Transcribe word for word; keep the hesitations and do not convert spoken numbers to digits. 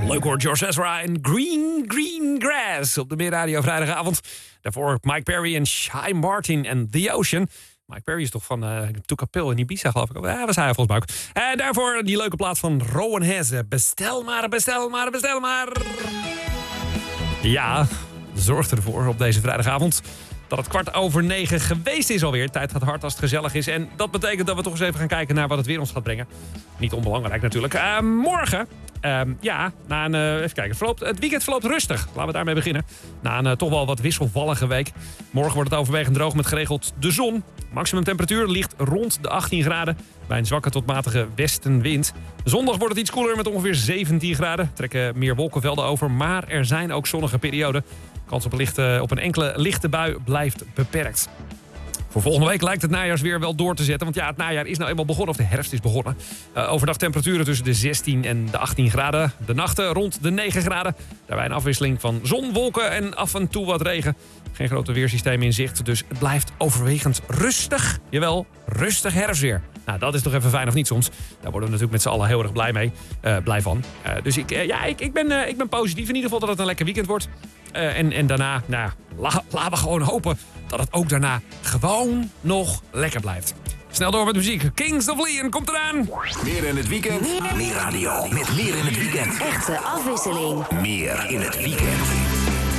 Leuk hoor, George Ezra en Green Green Grass op de Middenradio vrijdagavond. Daarvoor Mike Perry en Shy Martin en The Ocean. Mike Perry is toch van uh, Toekapel in Ibiza, geloof ik. Ja, was hij volgens mij ook. En daarvoor die leuke plaat van Rowan Hesse. Bestel maar, bestel maar, bestel maar. Ja, zorg ervoor op deze vrijdagavond dat het kwart over negen geweest is alweer. Tijd gaat hard als het gezellig is. En dat betekent dat we toch eens even gaan kijken naar wat het weer ons gaat brengen. Niet onbelangrijk natuurlijk. Uh, morgen, uh, ja, na een, uh, even kijken. Het, verloopt, het weekend verloopt rustig. Laten we daarmee beginnen. Na een uh, toch wel wat wisselvallige week. Morgen wordt het overwegend droog met geregeld de zon. Maximum temperatuur ligt rond de achttien graden. Bij een zwakke tot matige westenwind. Zondag wordt het iets koeler met ongeveer zeventien graden. Trekken meer wolkenvelden over, maar er zijn ook zonnige perioden. Kans op een, lichte, op een enkele lichte bui blijft beperkt. Voor volgende week lijkt het najaarsweer wel door te zetten. Want ja, het najaar is nou eenmaal begonnen, of de herfst is begonnen. Uh, overdag temperaturen tussen de zestien en de achttien graden. De nachten rond de negen graden. Daarbij een afwisseling van zon, wolken en af en toe wat regen. Geen grote weersystemen in zicht, dus het blijft overwegend rustig. Jawel, rustig herfstweer. Nou, dat is toch even fijn of niet soms. Daar worden we natuurlijk met z'n allen heel erg blij, mee, uh, blij van. Uh, dus ik, uh, ja, ik, ik, ben, uh, ik ben positief in ieder geval dat het een lekker weekend wordt. Uh, en, en daarna, nou, la, laten we gewoon hopen dat het ook daarna gewoon nog lekker blijft. Snel door met muziek. Kings of Leon komt eraan. Meer in het weekend. Meer radio. Met meer in het weekend. Echte afwisseling. Meer in het weekend.